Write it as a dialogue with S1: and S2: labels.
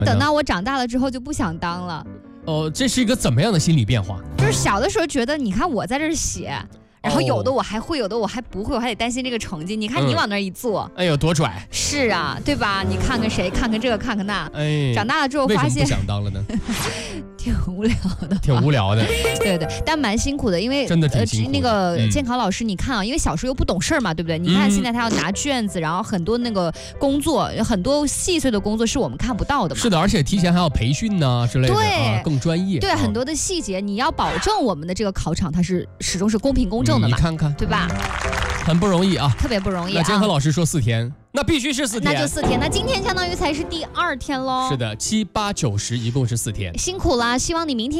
S1: 等到我长大了之后就不想当了。
S2: 这是一个怎么样的心理变化？
S1: 就是小的时候觉得，你看我在这儿写。然后有的我还会，有的我还不会，我还得担心这个成绩。你看你往那儿一坐，
S2: 哎呦多拽！
S1: 是啊，对吧？你看看谁，看看这个，看看那。
S2: 哎，
S1: 长大了之后发现
S2: 为什么不想当了呢？
S1: 挺无聊的，
S2: 挺无聊的。
S1: 对对，但蛮辛苦的，因为
S2: 真的挺辛苦的。
S1: 那个监考老师，你看啊，因为小时候又不懂事儿嘛，对不对？你看现在他要拿卷子，然后很多那个工作，很多细碎的工作是我们看不到的嘛。
S2: 是的，而且提前还要培训呐之类的，
S1: 对，
S2: 更专业。
S1: 对，很多的细节，你要保证我们的这个考场它是始终是公平公正的嘛。
S2: 你看看，
S1: 对吧？
S2: 很不容易啊，
S1: 特别不容易。
S2: 那监考老师说4天，那必须是4天，
S1: 那就4天。那今天相当于才是第2天喽。
S2: 是的，7、8、9、10，一共是4天。
S1: 辛苦啦，希望你明天。